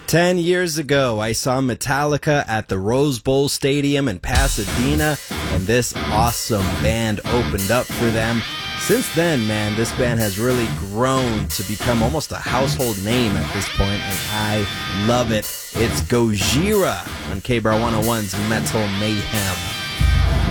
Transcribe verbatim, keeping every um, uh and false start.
Ten years ago, I saw Metallica at the Rose Bowl Stadium in Pasadena, and this awesome band opened up for them. Since then, man, this band has really grown to become almost a household name at this point, and I love it. It's Gojira on K B R one oh one's Metal Mayhem.